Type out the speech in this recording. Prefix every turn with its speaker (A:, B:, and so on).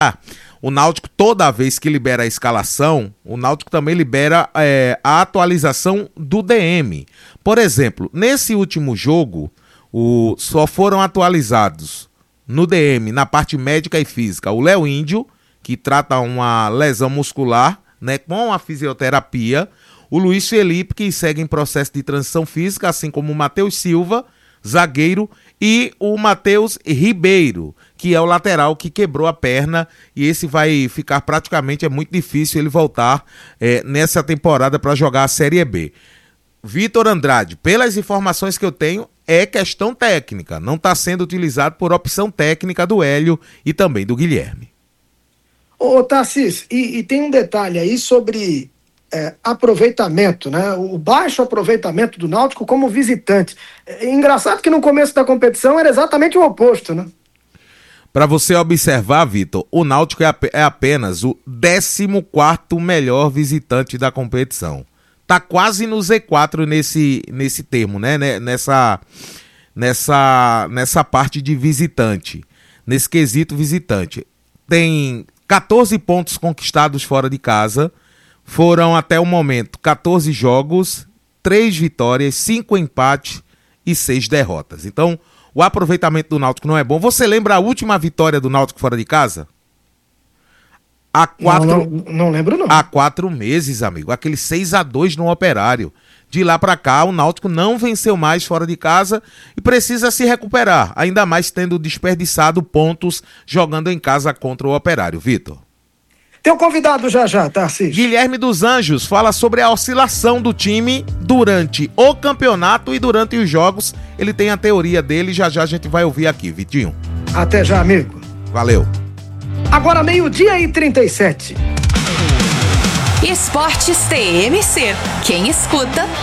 A: O Náutico, toda vez que libera a escalação, o Náutico também libera a atualização do DM. Por exemplo, nesse último jogo, só foram atualizados no DM, na parte médica e física, o Léo Índio, que trata uma lesão muscular, né, com a fisioterapia, o Luiz Felipe, que segue em processo de transição física, assim como o Matheus Silva, zagueiro, e o Matheus Ribeiro, que é o lateral que quebrou a perna, e esse vai ficar praticamente, é muito difícil ele voltar nessa temporada para jogar a Série B. Vitor Andrade, pelas informações que eu tenho, é questão técnica, não está sendo utilizado por opção técnica do Hélio e também do Guilherme.
B: Ô Tarcísio, e tem um detalhe aí sobre aproveitamento, né? O baixo aproveitamento do Náutico como visitante. Engraçado que no começo da competição era exatamente o oposto, né?
A: Para você observar, Vitor, o Náutico é apenas o 14º melhor visitante da competição. Tá quase no Z4 nesse termo, né? Nessa parte de visitante, nesse quesito visitante. Tem 14 pontos conquistados fora de casa. Foram até o momento 14 jogos, 3 vitórias, 5 empates e 6 derrotas. Então, o aproveitamento do Náutico não é bom. Você lembra a última vitória do Náutico fora de casa?
B: Não lembro não.
A: Há 4 meses, amigo. Aquele 6-2 no Operário. De lá pra cá, o Náutico não venceu mais fora de casa e precisa se recuperar. Ainda mais tendo desperdiçado pontos jogando em casa contra o Operário. Vitor.
B: Teu convidado já, Tarcísio.
A: Guilherme dos Anjos fala sobre a oscilação do time durante o campeonato e durante os jogos. Ele tem a teoria dele, já a gente vai ouvir aqui, Vitinho.
B: Até já, amigo.
A: Valeu.
B: Agora 12:37.
C: Esportes TMC. Quem escuta,